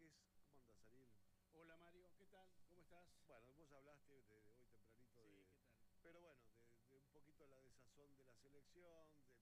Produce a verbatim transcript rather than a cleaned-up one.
Vázquez. ¿Cómo andas, Ariel? Hola Mario, ¿qué tal? ¿Cómo estás? Bueno, vos hablaste de, de hoy tempranito Sí, de... ¿qué tal? Pero bueno, de, de un poquito la desazón de la selección, de,